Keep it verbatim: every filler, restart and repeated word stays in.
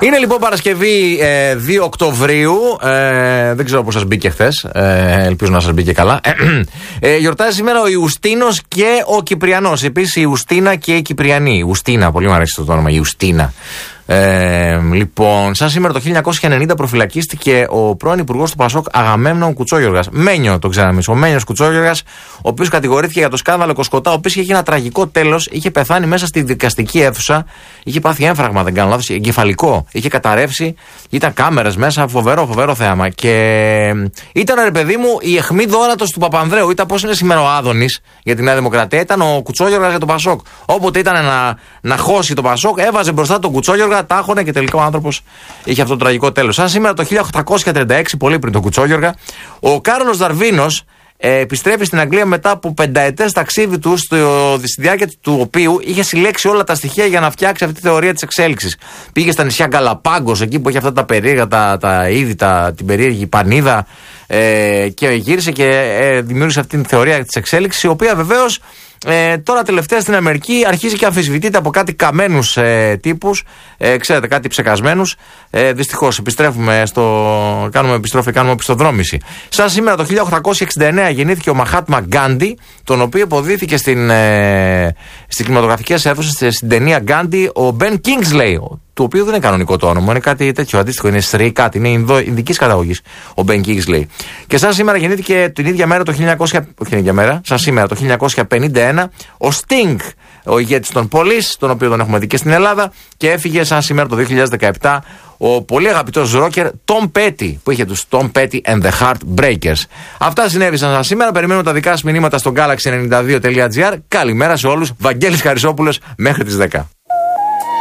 Είναι λοιπόν Παρασκευή ε, δύο Οκτωβρίου. Ε, δεν ξέρω πώς σας μπήκε χθες. Ε, ελπίζω να σας μπήκε καλά. Ε, γιορτάζει σήμερα ο Ιουστίνος και ο Κυπριανός. Επίσης η Ιουστίνα και η Κυπριανή. Ιουστίνα, πολύ μου αρέσει το όνομα. Ιουστίνα. Ε, λοιπόν, σαν σήμερα το χίλια εννιακόσια ενενήντα προφυλακίστηκε ο πρώην υπουργός του Πασόκ Αγαμέμνων Κουτσόγιοργας. Μένιο το ξέραμε εμείς. Ο Μένιος Κουτσόγιοργας, ο οποίος κατηγορήθηκε για το σκάνδαλο Κοσκοτά, ο οποίος είχε ένα τραγικό τέλος. Είχε πεθάνει μέσα στη δικαστική αίθουσα. Είχε πάθει έμφραγμα, δεν κάνω λάθος, εγκεφαλικό. Είχε καταρρεύσει. Ήταν κάμερες μέσα. Φοβερό, φοβερό θέαμα. Και ήταν, ρε παιδί μου, η αιχμή δόρατος του Παπανδρέου. Ήταν πώς είναι σήμερα ο Άδωνης για τη Νέα Δημοκρατία. Ήταν ο Κουτσόγιοργας για το Πασόκ. Όποτε ήταν να, να χώσει το Πασόκ, έβαζε μπροστά τον Κουτσόγιοργα, τάχωνε και τελικά ο άνθρωπος είχε αυτό το τραγικό τέλος. Σαν σήμερα το χίλια οκτακόσια τριάντα έξι, πολύ πριν τον Κουτσόγιοργα, ο Κάρολος Δαρβίνος ε, επιστρέφει στην Αγγλία μετά από πενταετές ταξίδι του, στο, στη διάρκεια του οποίου είχε συλλέξει όλα τα στοιχεία για να φτιάξει αυτή τη θεωρία της εξέλιξης. Πήγε στα νησιά Γκαλαπάγκος, εκεί που έχει αυτά τα περίεργα, τα, τα είδη, τα, την περίεργη πανίδα, ε, και γύρισε και ε, δημιούργησε αυτή τη θεωρία της εξέλιξης, η οποία βεβαίως Ε, τώρα τελευταία στην Αμερική αρχίζει και αμφισβητείται από κάτι καμένους ε, τύπους, ε, ξέρετε, κάτι ψεκασμένους. Ε, δυστυχώς επιστρέφουμε στο. Κάνουμε επιστροφή, κάνουμε οπισθοδρόμηση. Σαν σήμερα το χίλια οκτακόσια εξήντα εννέα γεννήθηκε ο Μαχάτμα Γκάντι, τον οποίο υποδίθηκε στην, ε, στις κινηματογραφικές αίθουσες στην ταινία Γκάντι ο Μπεν Κίνγκσλεϊ, του οποίου δεν είναι κανονικό το όνομα, είναι κάτι τέτοιο αντίστοιχο, είναι Σρι κάτι, είναι Ινδο, Ινδικής καταγωγής ο Μπεν Κίνγκσλεϊ. Και σαν σήμερα γεννήθηκε την ίδια μέρα το χίλια εννιακόσια, όχι την ίδια μέρα, σαν σήμερα το χίλια εννιακόσια πενήντα ένα ο Sting, ο ηγέτης των Police, τον οποίο τον έχουμε δει και στην Ελλάδα, και έφυγε σαν σήμερα το δύο χιλιάδες δεκαεπτά ο πολύ αγαπητός ρόκερ Tom Petty, που είχε τους Tom Petty and the Heartbreakers. Αυτά συνέβησαν σαν σήμερα. Περιμένουμε τα δικά σας μηνύματα στο galaxy ενενήντα δύο τελεία τζι άρ. Καλημέρα σε όλους. Βαγγέλης Χαρισόπουλος μέχρι τις δέκα.